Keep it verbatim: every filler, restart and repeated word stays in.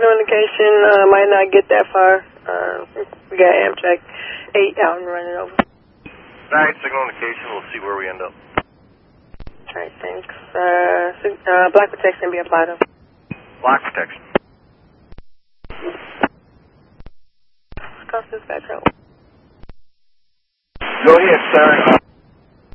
signal indication uh, might not get that far. Uh, we got Amtrak eight out and running over. Alright, signal indication. We'll see where we end up. Alright, thanks. Uh, sig- uh, block protection be applied over. Block protection. Cross this back road. Go ahead, sir.